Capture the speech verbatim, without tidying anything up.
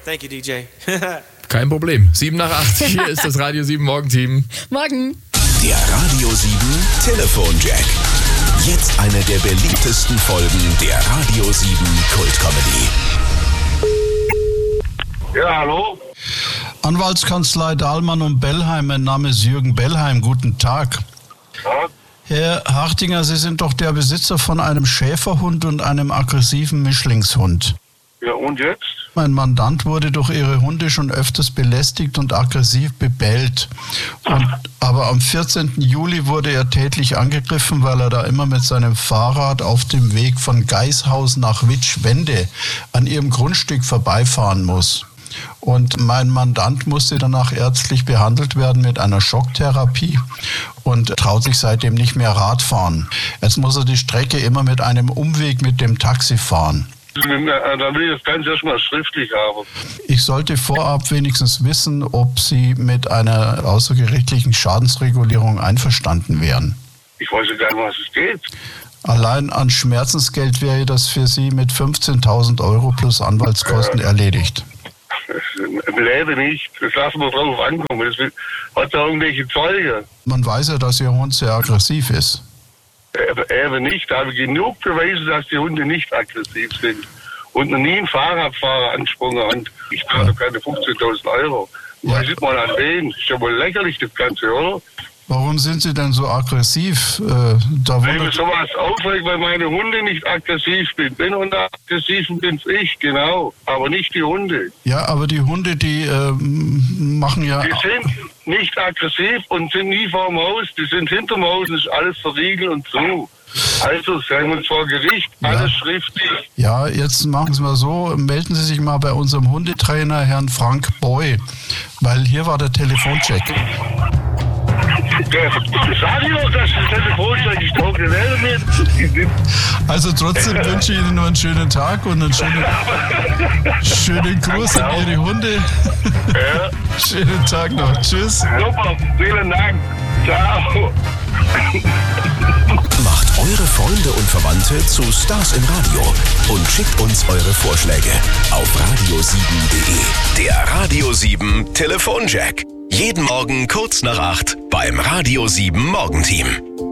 Thank you, D J. Kein Problem. sieben nach acht. Hier ist das Radio sieben Morgenteam. Morgen. Der Radio sieben Telefonjack. Jetzt eine der beliebtesten Folgen der Radio sieben Kult-Comedy. Ja, hallo? Anwaltskanzlei Dahlmann und Bellheim, mein Name ist Jürgen Bellheim, guten Tag. Ja? Herr Hartinger, Sie sind doch der Besitzer von einem Schäferhund und einem aggressiven Mischlingshund. Ja, und jetzt? Mein Mandant wurde durch Ihre Hunde schon öfters belästigt und aggressiv gebellt. Und, aber am vierzehnten Juli wurde er tätlich angegriffen, weil er da immer mit seinem Fahrrad auf dem Weg von Geishaus nach Witsch-Wende an Ihrem Grundstück vorbeifahren muss. Und mein Mandant musste danach ärztlich behandelt werden mit einer Schocktherapie und traut sich seitdem nicht mehr Radfahren. Jetzt muss er die Strecke immer mit einem Umweg mit dem Taxi fahren. Dann will ich das Ganze erstmal schriftlich haben. Ich sollte vorab wenigstens wissen, ob Sie mit einer außergerichtlichen Schadensregulierung einverstanden wären. Ich weiß ja gar nicht, um was es geht. Allein an Schmerzensgeld wäre das für Sie mit fünfzehntausend Euro plus Anwaltskosten erledigt. Im Leben nicht. Das lassen wir drauf ankommen. Das hat da irgendwelche Zeuge. Man weiß ja, dass Ihr Hund sehr aggressiv ist. Eben nicht. Da habe ich genug Beweise, dass die Hunde nicht aggressiv sind. Und noch nie einen Fahrradfahrer angesprungen. Und ich zahle doch keine fünfzehntausend Euro. Man sieht mal an wen. Ist ja wohl lächerlich, das Ganze, oder? Warum sind Sie denn so aggressiv? Äh, da weil mir sowas aufregt, weil meine Hunde nicht aggressiv sind. Wenn Hunde aggressiv sind, bin's ich, genau. Aber nicht die Hunde. Ja, aber die Hunde, die äh, machen ja... Die sind nicht aggressiv und sind nie vorm Haus. Die sind hinterm Haus und ist alles verriegelt und zu. Also, sagen wir uns vor Gericht, alles ja. schriftlich. Ja, jetzt machen Sie mal so, melden Sie sich mal bei unserem Hundetrainer, Herrn Frank Boy, weil hier war der Telefoncheck. Sag ich doch, dass das Telefoncheck ist doch nicht. Also trotzdem wünsche ich Ihnen nur einen schönen Tag und einen schönen, schönen Gruß an Ihre Hunde. Ja. Schönen Tag noch. Tschüss. Super, vielen Dank. Ciao. Macht eure Freunde und Verwandte zu Stars im Radio und schickt uns eure Vorschläge auf radio sieben punkt de. Der Radio sieben Telefonjack. Jeden Morgen kurz nach acht beim Radio sieben Morgenteam.